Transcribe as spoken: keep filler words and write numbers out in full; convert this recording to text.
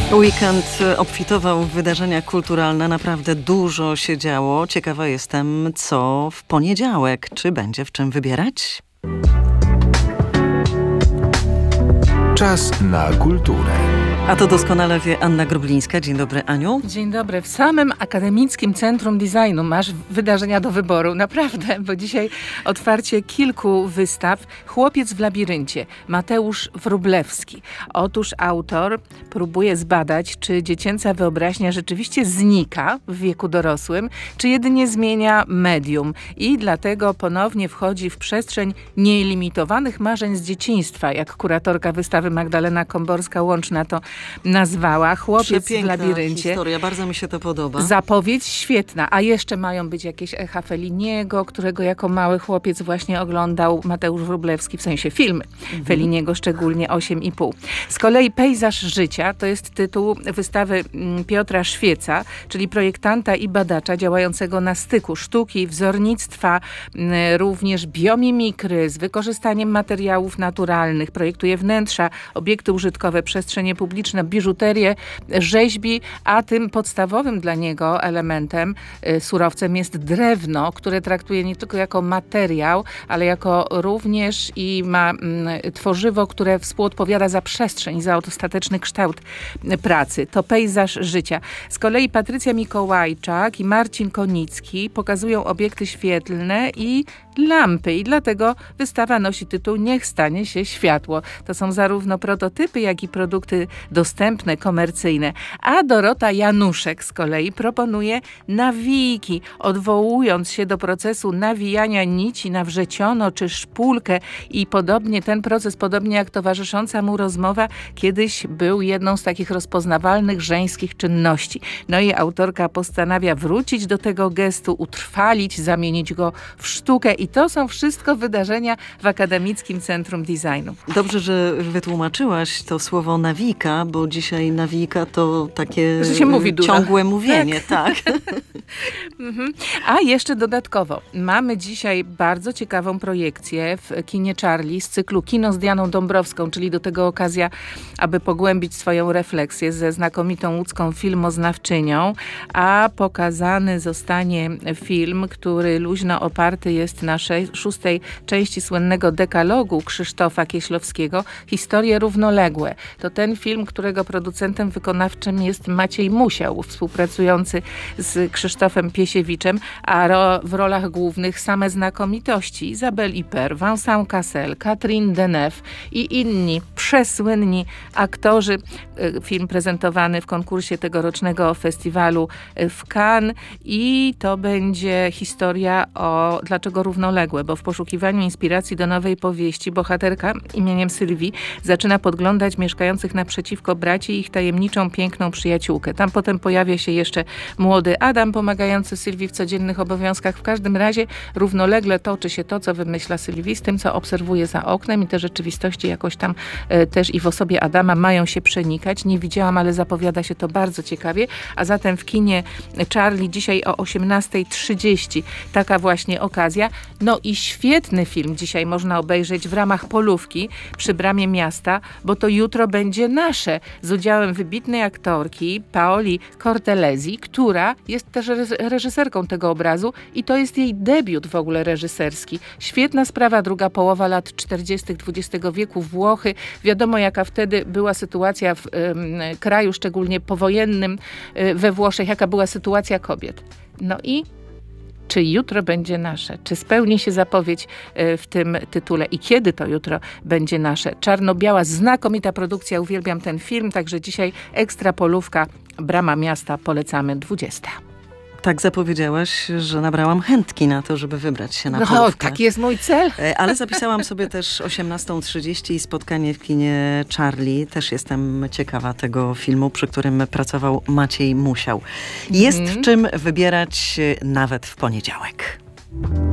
Weekend obfitował w wydarzenia kulturalne, naprawdę dużo się działo. Ciekawa jestem, co w poniedziałek. Czy będzie w czym wybierać? Czas na kulturę. A to doskonale wie Anna Grublińska. Dzień dobry, Aniu. Dzień dobry. W samym Akademickim Centrum Designu masz wydarzenia do wyboru. Naprawdę, bo dzisiaj otwarcie kilku wystaw. Chłopiec w labiryncie. Mateusz Wróblewski. Otóż autor próbuje zbadać, czy dziecięca wyobraźnia rzeczywiście znika w wieku dorosłym, czy jedynie zmienia medium. I dlatego ponownie wchodzi w przestrzeń nielimitowanych marzeń z dzieciństwa, jak kuratorka wystawy Magdalena Komborska-Łączna to nazwała. Chłopiec Przepiękna w labiryncie. historia, bardzo mi się to podoba. Zapowiedź świetna, a jeszcze mają być jakieś echa Felliniego, którego jako mały chłopiec właśnie oglądał Mateusz Wróblewski, w sensie filmy mhm. Felliniego, szczególnie osiem i pół. Z kolei Pejzaż życia to jest tytuł wystawy Piotra Szwieca, czyli projektanta i badacza działającego na styku sztuki, wzornictwa, również biomimikry z wykorzystaniem materiałów naturalnych. Projektuje wnętrza, obiekty użytkowe, przestrzenie publiczne, biżuterię, rzeźbi, a tym podstawowym dla niego elementem, y, surowcem jest drewno, które traktuje nie tylko jako materiał, ale jako również i ma y, tworzywo, które współodpowiada za przestrzeń, za ostateczny kształt y, pracy. To Pejzaż życia. Z kolei Patrycja Mikołajczak i Marcin Konicki pokazują obiekty świetlne i lampy i dlatego wystawa nosi tytuł Niech stanie się światło. To są zarówno prototypy, jak i produkty dostępne, komercyjne. A Dorota Januszek z kolei proponuje nawijki, odwołując się do procesu nawijania nici na wrzeciono czy szpulkę i podobnie ten proces, podobnie jak towarzysząca mu rozmowa, kiedyś był jedną z takich rozpoznawalnych żeńskich czynności. No i autorka postanawia wrócić do tego gestu, utrwalić, zamienić go w sztukę i to są wszystko wydarzenia w Akademickim Centrum Designu. Dobrze, że wytłumaczyłaś to słowo nawika, bo dzisiaj nawika to takie że się mówi dużo. Ciągłe mówienie. Tak. tak. mhm. A jeszcze dodatkowo mamy dzisiaj bardzo ciekawą projekcję w kinie Charlie z cyklu Kino z Dianą Dąbrowską, czyli do tego okazja, aby pogłębić swoją refleksję ze znakomitą łódzką filmoznawczynią, a pokazany zostanie film, który luźno oparty jest na szóstej części słynnego dekalogu Krzysztofa Kieślowskiego, Historie równoległe. To ten film, którego producentem wykonawczym jest Maciej Musiał, współpracujący z Krzysztofem Piesiewiczem, a ro, w rolach głównych same znakomitości. Isabelle Huppert, Vincent Cassel, Catherine Deneuve i inni przesłynni aktorzy. Film prezentowany w konkursie tegorocznego festiwalu w Cannes i to będzie historia o dlaczego równoległe, bo w poszukiwaniu inspiracji do nowej powieści bohaterka imieniem Sylwii zaczyna podglądać mieszkających naprzeciwko braci i ich tajemniczą, piękną przyjaciółkę. Tam potem pojawia się jeszcze młody Adam, pomagający Sylwii w codziennych obowiązkach. W każdym razie równolegle toczy się to, co wymyśla Sylwii z tym, co obserwuje za oknem i te rzeczywistości jakoś tam e, też i w osobie Adama mają się przenikać. Nie widziałam, ale zapowiada się to bardzo ciekawie. A zatem w kinie Charlie dzisiaj o osiemnasta trzydzieści taka właśnie okazja. No i świetny film dzisiaj można obejrzeć w ramach polówki przy Bramie Miasta, bo to jutro będzie nasze z udziałem wybitnej aktorki Paoli Cortelesi, która jest też reżyserką tego obrazu i to jest jej debiut w ogóle reżyserski. Świetna sprawa, druga połowa lat czterdziestych dwudziestego wieku, Włochy. Wiadomo, jaka wtedy była sytuacja w um, kraju, szczególnie powojennym y, we Włoszech, jaka była sytuacja kobiet. No i czy jutro będzie nasze? Czy spełni się zapowiedź w tym tytule? I kiedy to jutro będzie nasze? Czarno-biała, znakomita produkcja. Uwielbiam ten film. Także dzisiaj ekstra polówka Brama Miasta. Polecamy dwudziesta. Tak zapowiedziałaś, że nabrałam chętki na to, żeby wybrać się na no, polówkę. Tak jest mój cel. Ale zapisałam sobie też osiemnasta trzydzieści i spotkanie w kinie Charlie. Też jestem ciekawa tego filmu, przy którym pracował Maciej Musiał. Jest mm. w czym wybierać nawet w poniedziałek.